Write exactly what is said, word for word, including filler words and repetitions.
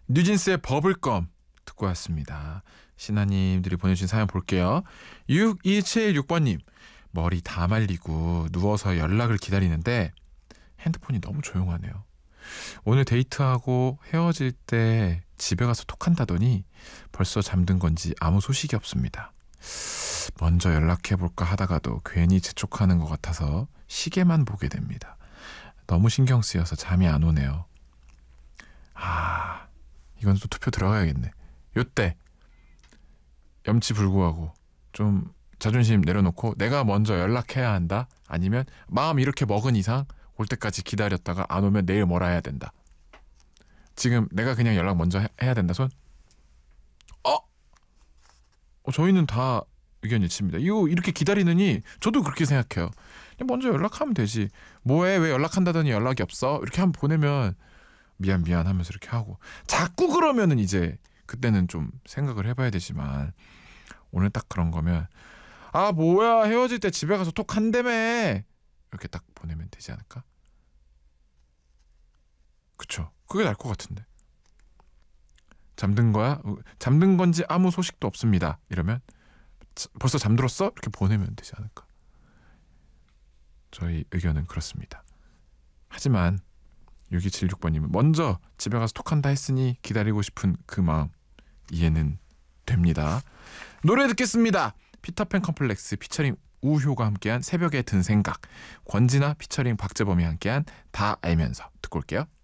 뉴진스의 버블껌 듣고 왔습니다. 신하님들이 보내주신 사연 볼게요. 육이칠육 번님, 머리 다 말리고 누워서 연락을 기다리는데 핸드폰이 너무 조용하네요. 오늘 데이트하고 헤어질 때 집에 가서 톡한다더니 벌써 잠든 건지 아무 소식이 없습니다. 먼저 연락해볼까 하다가도 괜히 재촉하는 것 같아서 시계만 보게 됩니다. 너무 신경 쓰여서 잠이 안 오네요. 아, 이건 또 투표 들어가야겠네. 요때 염치불구하고 좀 자존심 내려놓고 내가 먼저 연락해야 한다? 아니면 마음 이렇게 먹은 이상 올 때까지 기다렸다가 안 오면 내일 뭐라 해야 된다? 지금 내가 그냥 연락 먼저 해, 해야 된다 손? 어? 어? 저희는 다 의견 일치입니다. 이거 이렇게 기다리느니 저도 그렇게 생각해요. 그냥 먼저 연락하면 되지. 뭐해? 왜 연락한다더니 연락이 없어? 이렇게 한번 보내면 미안 미안 하면서 이렇게 하고, 자꾸 그러면은 이제 그때는 좀 생각을 해봐야 되지만 오늘 딱 그런 거면 아 뭐야 헤어질 때 집에 가서 톡 한다며 이렇게 딱 보내면 되지 않을까? 그쵸? 그게 나을 것 같은데. 잠든 거야? 잠든 건지 아무 소식도 없습니다. 이러면 벌써 잠들었어? 이렇게 보내면 되지 않을까? 저희 의견은 그렇습니다. 하지만 육이칠육 번님은 먼저 집에 가서 톡한다 했으니 기다리고 싶은 그 마음 이해는 됩니다. 노래 듣겠습니다. 피터팬 컴플렉스 피처링 우효가 함께한 새벽에 든 생각, 권진아 피처링 박재범이 함께한 다 알면서 듣고 올게요.